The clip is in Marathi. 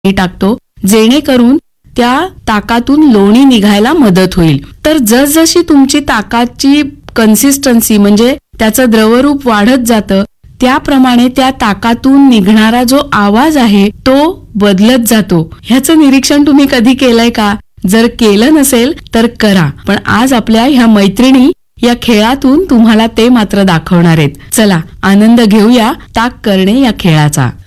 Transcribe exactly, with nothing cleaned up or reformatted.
टाकतो, जेणेकरून त्या ताकातून लोणी निघायला मदत होईल. तर जसजशी तुमची ताकाची कन्सिस्टन्सी म्हणजे त्याचं द्रवरूप वाढत जातं, त्याप्रमाणे त्या ताकातून निघणारा जो आवाज आहे तो बदलत जातो. ह्याचं निरीक्षण तुम्ही कधी केलंय का? जर केलं नसेल तर करा. पण आज आपल्या ह्या मैत्रिणी या खेळातून तुम्हाला ते मात्र दाखवणार आहेत. चला आनंद घेऊया ताक करणे या खेळाचा.